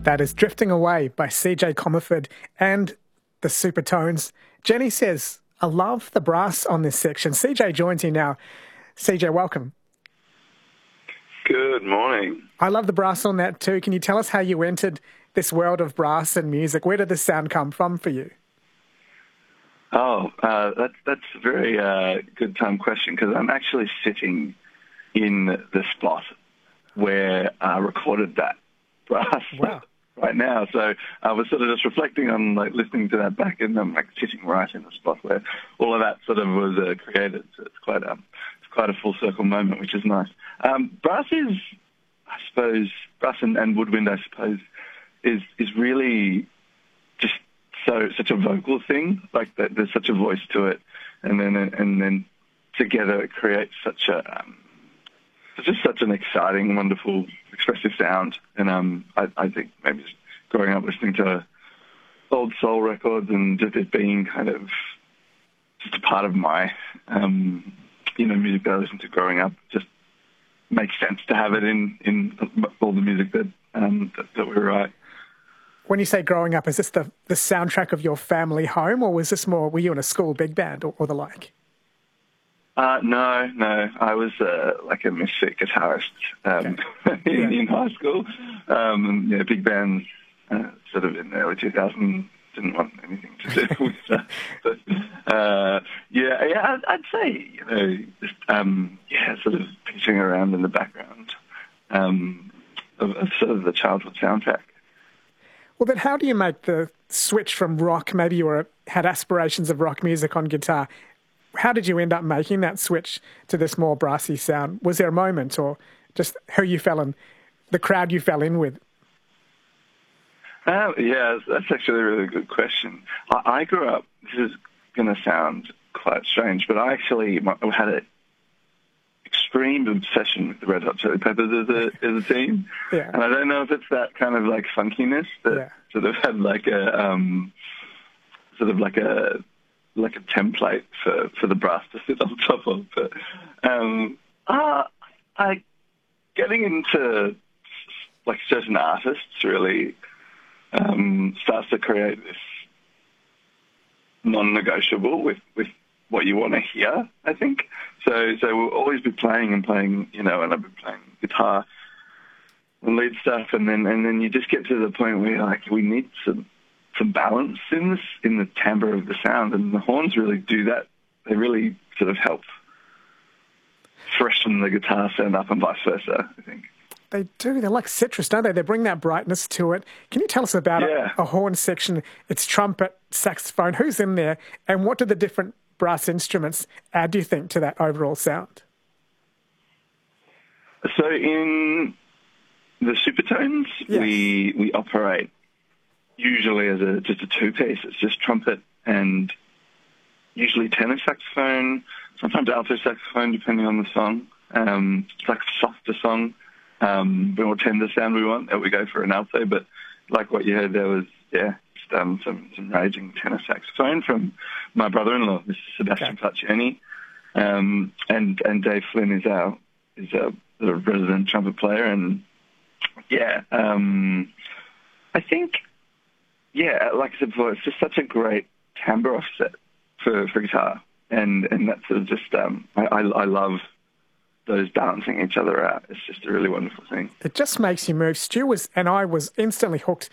That is Drifting Away by CJ Comerford and the Supertones. Jenny says, I love the brass on this section. CJ joins you now. CJ, welcome. Good morning. I love the brass on that too. Can you tell us how you entered this world of brass and music? Where did this sound come from for you? That's a very good question, because I'm actually sitting in the spot where I recorded that brass right now. So I was sort of just reflecting on listening to that back, and I'm sitting right in the spot where all of that sort of was created. So it's quite a full circle moment, which is nice. Brass is, I suppose, brass and woodwind, I suppose, is really just such a vocal thing. Like that, there's such a voice to it, and then together it creates such an exciting, wonderful, expressive sound. And I think maybe just growing up listening to old soul records and just it being kind of just a part of my music that I listened to growing up, just makes sense to have it in all the music that we write. When you say growing up, is this the soundtrack of your family home, or was this more, were you in a school big band or the like? No. I was a misfit guitarist in high school. Big bands sort of in the early 2000s didn't want anything to do with that. But I'd say sort of pitching around in the background of sort of the childhood soundtrack. Well, then how do you make the switch from rock? Maybe you had aspirations of rock music on guitar. How did you end up making that switch to this more brassy sound? Was there a moment, or just who you fell in, the crowd you fell in with? That's actually a really good question. I grew up, this is going to sound quite strange, but I actually had an extreme obsession with the Red Hot Chili Peppers as a teen. Yeah. And I don't know if it's that kind of funkiness that sort of had a template for the brass to sit on top of. But getting into certain artists really starts to create this non-negotiable with what you want to hear, I think. So we'll always be playing, and I've been playing guitar and lead stuff, and then you just get to the point where we need some balance in the timbre of the sound, and the horns really do that. They really sort of help freshen the guitar sound up, and vice versa, I think. They do. They're like citrus, don't they? They bring that brightness to it. Can you tell us about a horn section? It's trumpet, saxophone. Who's in there? And what do the different brass instruments add, do you think, to that overall sound? So in the Supertones, we operate usually as just a two-piece. It's just trumpet and usually tenor saxophone, sometimes alto saxophone, depending on the song. It's like a softer song. The more tender sound we want, we go for an alto. But like what you heard there was, some raging tenor saxophone from my brother-in-law, Mr. Sebastian Falcioni. And Dave Flynn is the resident trumpet player. And I think, like I said before, it's just such a great timbre offset for guitar. And that's sort of just, I love those balancing each other out. It's just a really wonderful thing. It just makes you move. Stu and I was instantly hooked